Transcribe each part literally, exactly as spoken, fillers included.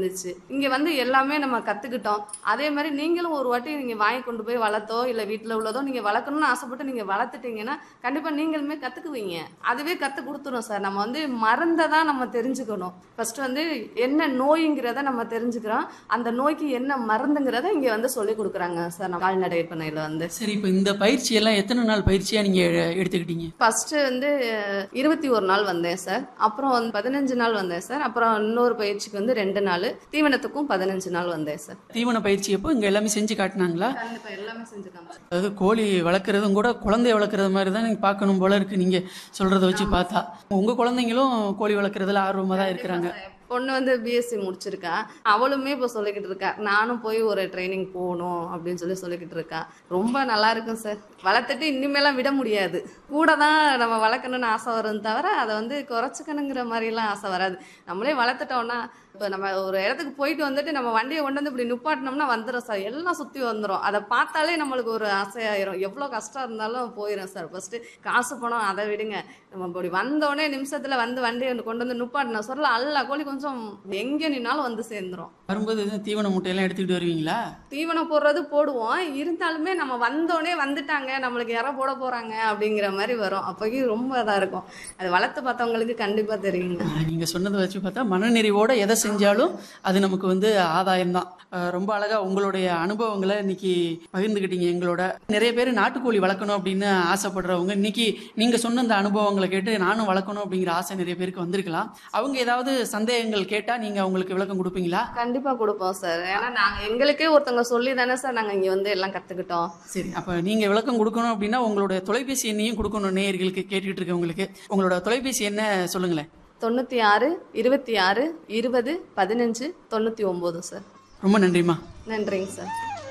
இருந்துச்சு. இங்க வந்து எல்லாமே நம்ம கத்துக்கிட்டோம். அதே மாதிரி நீங்களும் ஒரு வாட்டி நீங்க வாங்கி கொண்டு போய் வளர்த்தோ இல்ல வீட்டுல உள்ளதோ நீங்க வளர்க்கணும்னு ஆசைப்பட்டு நீங்க வளர்த்துட்டீங்கன்னா கண்டிப்பா நீங்களுமே கத்துக்குவீங்க. அதுவே கத்து கொடுத்துரும் சார். நம்ம வந்து மருந்தை தான் நம்ம தெரிஞ்சுக்கணும். ஃபர்ஸ்ட் வந்து என்ன நோய்ங்கிறத நம்ம தெரிஞ்சுக்கிறோம். அந்த நோய்க்கு என்ன மருந்துங்கிறத இங்க வந்து சொல்லி கொடுக்குறாங்க சார் நம்ம கால்நடை பண்ணையில வந்து. சரி, இப்போ இந்த பயிற்சி எல்லாம் எத்தனை நாள் பயிற்சியா நீங்க எ- எடுத்துக்கிட்டீங்க? ஃபர்ஸ்ட் வந்து இருபத்தி ஒரு நாள் வந்தேன் சார். அப்புறம் வந்து பதினஞ்சு நாள் வந்தேன் சார். அப்புறம் இன்னொரு பயிற்சிக்கு வந்து ரெண்டு நாள், தீவனத்துக்கும் பதினஞ்சு நாள் வந்தேன் சார். தீவன பயிற்சி அப்போ இங்க எல்லாமே செஞ்சு காட்டினாங்களா? கண்டிப்பா எல்லாமே செஞ்சுக்காம. அதாவது கோழி வளர்க்குறதும் கூட குழந்தைய வளர்க்குறது மாதிரி தான் நீங்க பார்க்கணும் போல இருக்கு நீங்க சொல்றத வச்சு பார்த்தா. உங்க குழந்தைங்களும் கோழி வளர்க்குறதுல ஆர்வமா தான் இருக்கிறாங்க. பொண்ணு வந்து பிஎஸ்சி முடிச்சிருக்கா. அவளுமே இப்போ சொல்லிக்கிட்டு இருக்கா நானும் போய் ஒரு ட்ரைனிங் போகணும் அப்படின்னு சொல்லி சொல்லிக்கிட்டு இருக்கா. ரொம்ப நல்லா இருக்கும் சார். வளர்த்துட்டு இனிமேலாம் விட முடியாது. கூட தான் நம்ம வளர்க்கணும்னு ஆசை வரும் தவிர அதை வந்து குறைச்சிக்கணுங்கிற மாதிரிலாம் ஆசை வராது. நம்மளே வளர்த்துட்டோம்னா இப்போ நம்ம ஒரு இடத்துக்கு போயிட்டு வந்துட்டு நம்ம வண்டியை கொண்டு வந்து இப்படி நிப்பாட்டினோம்னா வந்துடும் சார். எல்லாம் சுற்றி வந்துடும். அதை பார்த்தாலே நம்மளுக்கு ஒரு ஆசையாயிரும். எவ்வளோ கஷ்டம் இருந்தாலும் போயிடும் சார். ஃபர்ஸ்ட் காசு பணம் அதை விடுங்க. நம்ம இப்படி வந்தோடனே நிமிஷத்துல வந்து வண்டியை கொண்டு வந்து நிப்பாட்டின சொல்ல அல்ல கோழி கொஞ்சம் எங்கே நின்னாலும் வந்து சேர்ந்துரும். வரும்போது எதுவும் தீவன மூட்டையெல்லாம் எடுத்துக்கிட்டு வருவீங்களா? தீவனம் போடுறது போடுவோம். இருந்தாலுமே நம்ம வந்தோடனே வந்துட்டாங்க நம்மளுக்கு இற போட போறாங்க அப்படிங்கிற மாதிரி வரும். அப்போக்கி ரொம்ப இதாக இருக்கும். அது வளர்த்து பார்த்தவங்களுக்கு கண்டிப்பா தெரியுங்க. நீங்க சொன்னதை வச்சு பார்த்தா மனநிறைவோட எதை செஞ்சாலும் அது நமக்கு வந்து ஆதாயம் தான். ரொம்ப அழகா உங்களுடைய அனுபவங்களை இன்னைக்கு பகிர்ந்துக்கிட்டீங்க எங்களோட. நிறைய பேர் நாட்டுக்கோழி வளர்க்கணும் அப்படின்னு ஆசைப்படுறவங்க இன்னைக்கு நீங்க சொன்ன அந்த அனுபவங்களை கேட்டு நானும் வளர்க்கணும் அப்படிங்கிற ஆசை நிறைய பேருக்கு வந்திருக்கலாம். அவங்க ஏதாவது சந்தேகங்கள் கேட்டா நீங்க அவங்களுக்கு விளக்கம் கொடுப்பீங்களா? கண்டிப்பா கொடுப்போம் சார். ஏன்னா நாங்க எங்களுக்கே ஒருத்தவங்க சொல்லி தானே சார் நாங்க இங்க வந்து எல்லாம் கத்துக்கிட்டோம். சரி, அப்ப நீங்க விளக்கம் கொடுக்கணும் அப்படின்னா உங்களுடைய தொலைபேசி எண்ணையும் கொடுக்கணும் நேயர்களுக்கு கேட்டுக்கிட்டு இருக்கவங்களுக்கு. உங்களோட தொலைபேசி என்ன சொல்லுங்களேன். தொண்ணூத்தி ஆறு இருபத்தி ஆறு இருபது பதினஞ்சு தொண்ணூத்தி ஒன்பது சார். ரொம்ப நன்றிம்மா. நன்றிங்க சார்.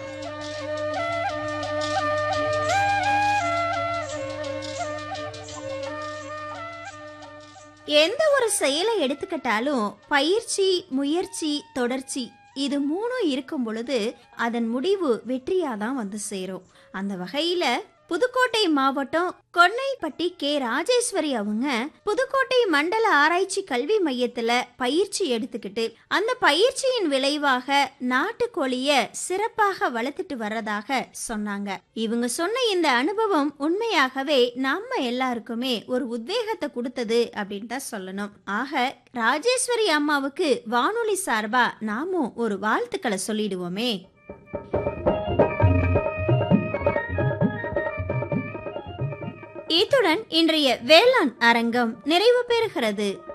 எந்த ஒரு செயலை எடுத்துக்கிட்டாலும் பயிற்சி, முயற்சி, தொடர்ச்சி இது மூணும் இருக்கும் பொழுது அதன் முடிவு வெற்றியாதான் வந்து சேரும். அந்த வகையில புதுக்கோட்டை மாவட்டம் கொன்னைப்பட்டி கே ராஜேஸ்வரி அவங்க புதுக்கோட்டை மண்டல ஆராய்ச்சி கல்வி மையத்துல பயிற்சி எடுத்துக்கிட்டு அந்த பயிற்சியின் விளைவாக நாட்டுக்கோழிய சிறப்பாக வளர்த்துட்டு வர்றதாக சொன்னாங்க. இவங்க சொன்ன இந்த அனுபவம் உண்மையாகவே நம்ம எல்லாருக்குமே ஒரு உத்வேகத்தை கொடுத்தது அப்படின்னு தான் சொல்லணும். ஆக ராஜேஸ்வரி அம்மாவுக்கு வானொலி சார்பா நாமும் ஒரு வாழ்த்துக்களை சொல்லிடுவோமே. இத்துடன் இன்றைய வேளாண் அரங்கம் நிறைவு பெறுகிறது.